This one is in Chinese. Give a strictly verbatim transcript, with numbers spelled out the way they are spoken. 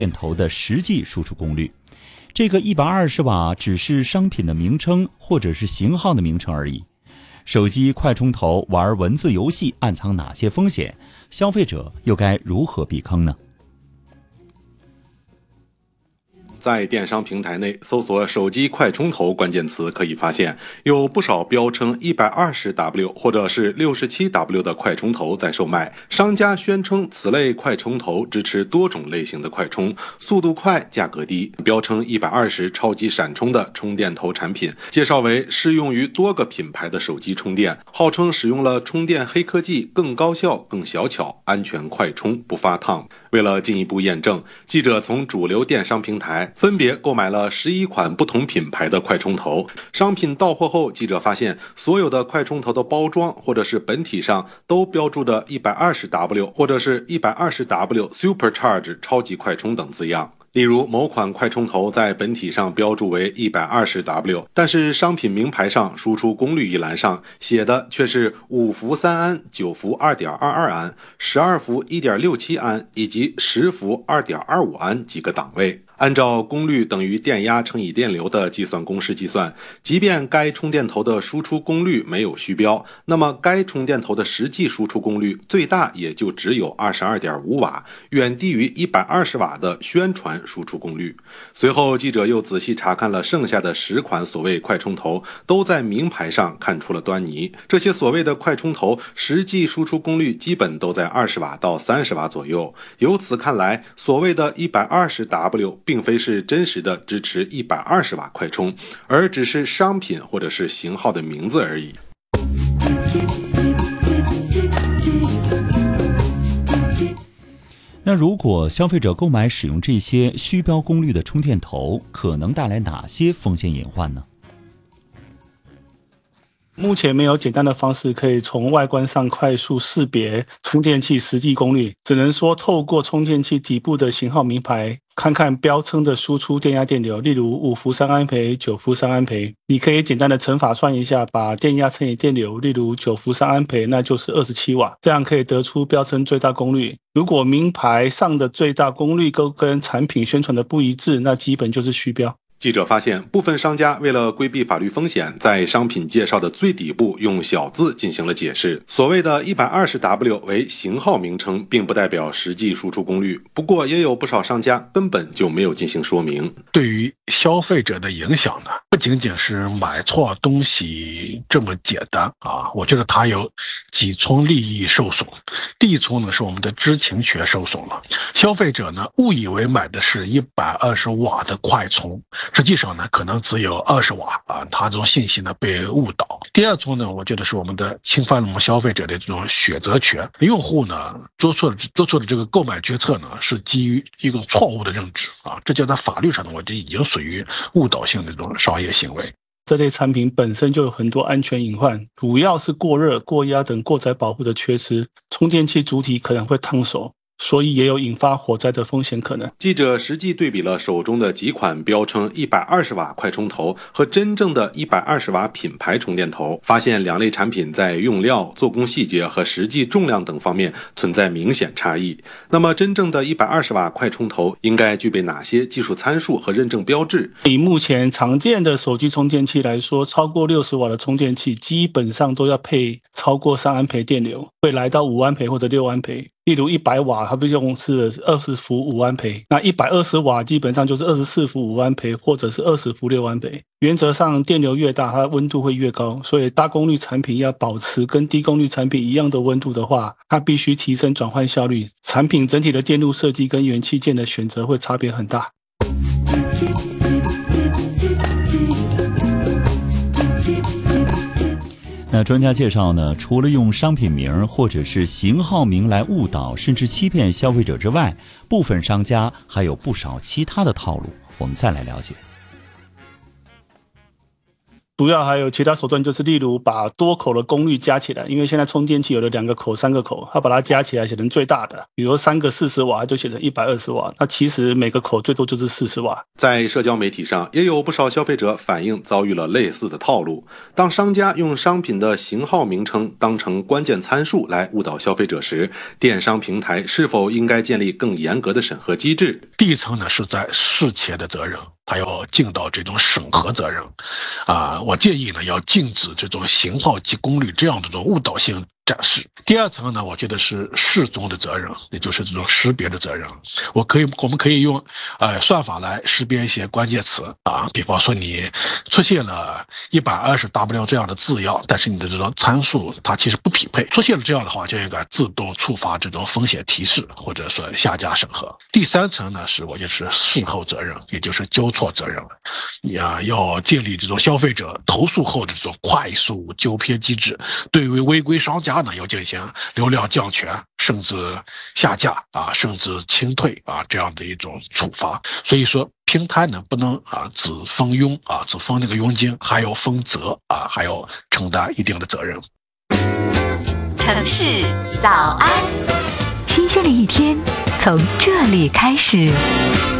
电头的实际输出功率。这个一百二十瓦只是商品的名称或者是型号的名称而已。手机快充头玩文字游戏暗藏哪些风险？消费者又该如何避坑呢？ 在电商平台内搜索手机快充头关键词，可以发现有不少标称 一百二十瓦 或者是 六十七瓦 的快充头在售卖。商家宣称此类快充头支持多种类型的快充，速度快，价格低。标称一百二十超级闪充的充电头产品，介绍为适用于多个品牌的手机充电，号称使用了充电黑科技，更高效、更小巧，安全快充，不发烫。为了进一步验证，记者从主流电商平台分别购买了十一款不同品牌的快充头。商品到货后，记者发现所有的快充头的包装或者是本体上都标注着 一百二十瓦 或者是 一百二十瓦 Supercharge 超级快充等字样。例如，某款快充头在本体上标注为 一百二十瓦， 但是商品名牌上输出功率一栏上写的却是五伏三安、九伏 二点二二安、十二伏 一点六七安以及十伏 二点二五安几个档位。按照功率等于电压乘以电流的计算公式计算，即便该充电头的输出功率没有虚标，那么该充电头的实际输出功率最大也就只有 二十二点五瓦，远低于一百二十瓦的宣传输出功率。随后记者又仔细查看了剩下的十款所谓快充头，都在名牌上看出了端倪。这些所谓的快充头实际输出功率基本都在二十瓦到三十瓦左右。由此看来，所谓的 一百二十瓦 并非是真实的支持一百二十瓦快充，而只是商品或者是型号的名字而已。 那如果消费者购买使用这些虚标功率的充电头，可能带来哪些风险隐患呢？ 目前没有简单的方式可以从外观上快速识别充电器实际功率，只能说透过充电器底部的型号名牌，看看标称的输出电压电流，例如五伏三安培、九伏三安培。你可以简单的乘法算一下，把电压乘以电流，例如九伏三安培，那就是二十七瓦，这样可以得出标称最大功率。如果名牌上的最大功率都跟产品宣传的不一致，那基本就是虚标。 记者发现，部分商家为了规避法律风险，在商品介绍的最底部用小字进行了解释。所谓的 一百二十瓦 为型号名称，并不代表实际输出功率。不过，也有不少商家根本就没有进行说明。 对于消费者的影响呢，不仅仅是买错东西这么简单啊，我觉得它有几重利益受损。第一重呢，是我们的知情权受损了。消费者呢，误以为买的是一百二十瓦的快充，实际上呢，可能只有二十瓦啊，他这种信息呢被误导。第二种呢，我觉得是我们的侵犯了我们消费者的这种选择权。用户呢做错的做错的这个购买决策呢，是基于一个错误的认知啊，这叫在法律上呢，我觉得已经属于误导性的这种商业行为。 这类产品本身就有很多安全隐患，主要是过热、过压等过载保护的缺失，充电器主体可能会烫手，所以也有引发火灾的风险可能。 记者实际对比了手中的几款标称一百二十瓦快充头和真正的一百二十瓦品牌充电头，发现两类产品在用料、做工细节和实际重量等方面存在明显差异。那么真正的一百二十瓦快充头应该具备哪些技术参数和认证标志？ 以目前常见的手机充电器来说，超过六十瓦的充电器基本上都要配超过三安培电流，会来到五安培或者六安培。例如一百瓦，它不用是二十伏五安培，那一百二十瓦基本上就是二十四伏五安培，或者是二十伏六安培。原则上，电流越大，它的温度会越高，所以大功率产品要保持跟低功率产品一样的温度的话，它必须提升转换效率，产品整体的电路设计跟元器件的选择会差别很大。 那专家介绍呢，除了用商品名或者是型号名来误导甚至欺骗消费者之外，部分商家还有不少其他的套路，我们再来了解。 主要还有其他手段，就是例如把多口的功率加起来，因为现在充电器有了两个口、三个口，它把它加起来写成最大的，比如三个四十瓦，它就写成一百二十瓦，那其实每个口最多就是四十瓦。 在社交媒体上，也有不少消费者反映遭遇了类似的套路。当商家用商品的型号名称当成关键参数来误导消费者时，电商平台是否应该建立更严格的审核机制？ 第一层呢是在事前的责任，它要尽到这种审核责任，啊、呃，我建议呢要禁止这种型号及功率这样的这种误导性展示。第二层呢，我觉得是事中的责任，也就是这种识别的责任。我可以，我们可以用呃算法来识别一些关键词啊，比方说你出现了 一百二十 W 这样的字样，但是你的这种参数它其实不匹配，出现了这样的话，就应该自动触发这种风险提示，或者说下架审核。第三层呢，是我就是事后责任，也就是纠错责任了。你啊要建立这种消费者投诉后的这种快速纠偏机制，对于违规商家呢要进行流量降权，甚至下架啊，甚至清退啊这样的一种处罚。所以说平台呢不能啊只分佣啊只分那个佣金，还要分责啊，还要承担一定的责任。 城市早安，新鲜的一天从这里开始。